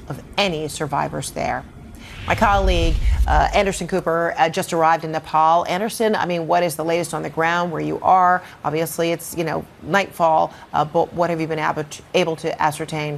of any survivors there. My colleague, Anderson Cooper, just arrived in Nepal. Anderson, I mean, what is the latest on the ground where you are? Obviously, it's, nightfall, but what have you been able to ascertain?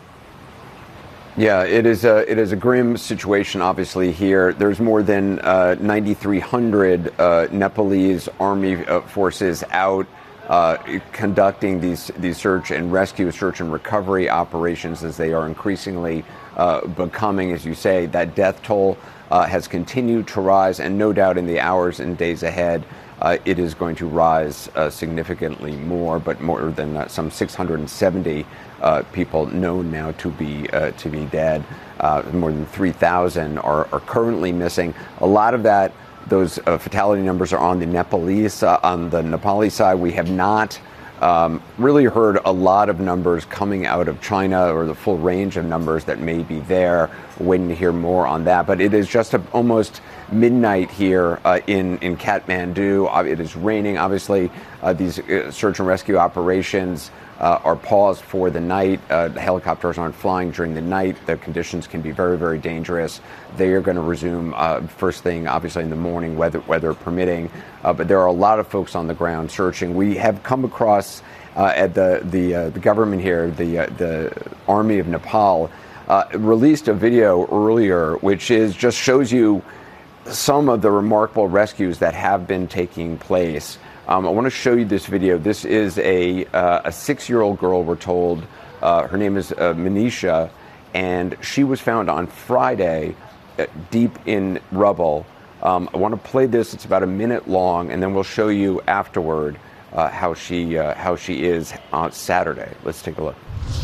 Yeah, it is a grim situation, obviously, here. There's more than 9,300 Nepalese army forces out conducting these search and rescue, search and recovery operations as they are increasingly becoming, as you say, that death toll has continued to rise, and no doubt in the hours and days ahead, it is going to rise significantly more, but more than some 670 people known now to be dead. More than 3,000 are currently missing. A lot of those fatality numbers are on the Nepali side. We have not really heard a lot of numbers coming out of China, or the full range of numbers that may be there. We're waiting to hear more on that. But it is just almost midnight here in Kathmandu. It is raining. Obviously, these search and rescue operations are paused for the night. The helicopters aren't flying during the night. The conditions can be very, very dangerous. They are going to resume first thing, obviously, in the morning, weather permitting. But there are a lot of folks on the ground searching. We have come across at the government here, the Army of Nepal, released a video earlier, which just shows you some of the remarkable rescues that have been taking place. I want to show you this video. This is a 6-year-old girl, we're told. Her name is Manisha, and she was found on Friday deep in rubble. I want to play this. It's about a minute long, and then we'll show you afterward how she is on Saturday. Let's take a look.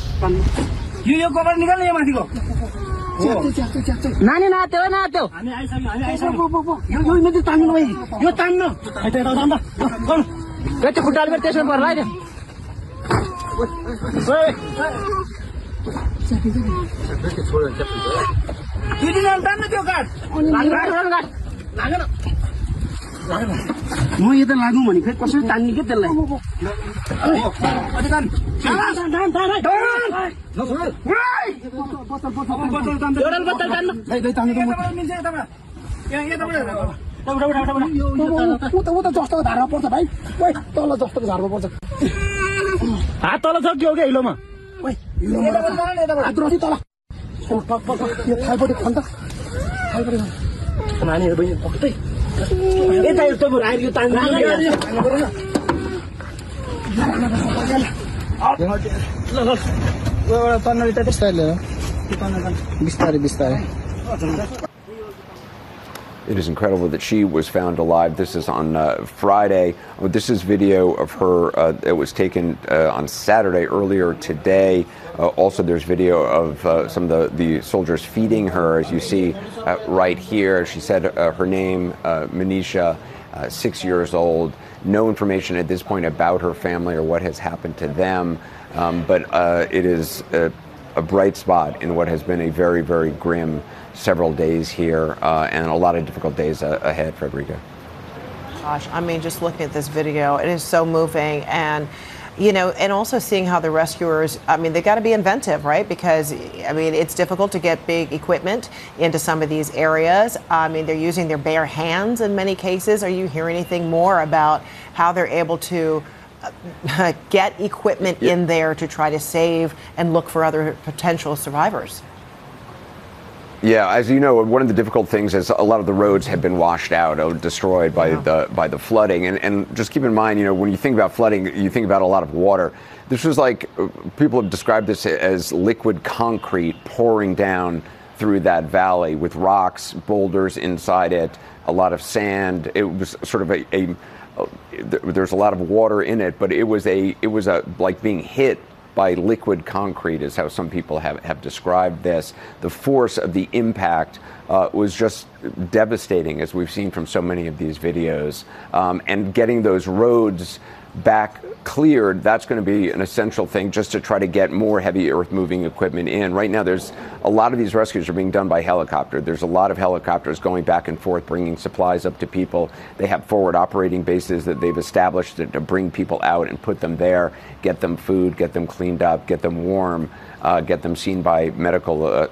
नानी नात्यो नात्यो हामी आइसक्यौ यो मात्रै तान्नु भाइ यो तान्नु यता यता तान्दा कति खुट्टाले पनि त्यसमा पर्ला हैन दुई दिन तान्नु त्यो काट लागेन म यता लागु भने फेरि कसरी तान्ने के त्यसलाई उता जस्तो धारमा पर्छ भाइ तल जस्तो धारमा पर्छ हात तल छ के हो क्या हिलोमा हात रसी तल यो थालपट्टि खन्त नानीहरू बहिनी पक्कै यता यस्तो आएर यो तान्नु It is incredible that she was found alive. This is on Friday. This is video of her that was taken on Saturday earlier today. Also, there's video of some of the soldiers feeding her, as you see right here. She said her name, Manisha, 6 years old. No information at this point about her family or what has happened to them. But it is a bright spot in what has been a very, very grim several days here and a lot of difficult days ahead, Frederica. Gosh, I mean, just looking at this video, it is so moving. And, and also seeing how the rescuers, I mean, they got to be inventive, right? Because, I mean, it's difficult to get big equipment into some of these areas. I mean, they're using their bare hands in many cases. Are you hearing anything more about how they're able to get equipment in there to try to save and look for other potential survivors? Yeah, as you know, one of the difficult things is a lot of the roads have been washed out or destroyed by the flooding. And just keep in mind, when you think about flooding, you think about a lot of water. This was like, people have described this as liquid concrete pouring down through that valley with rocks, boulders inside it, a lot of sand. It was sort of there's a lot of water in it, but it was like being hit by liquid concrete is how some people have described this. The force of the impact was just devastating, as we've seen from so many of these videos. And getting those roads back cleared, that's going to be an essential thing just to try to get more heavy earth moving equipment in. Right now, there's a lot of these rescues are being done by helicopter. There's a lot of helicopters going back and forth, bringing supplies up to people. They have forward operating bases that they've established to bring people out and put them there, get them food, get them cleaned up, get them warm, get them seen by medical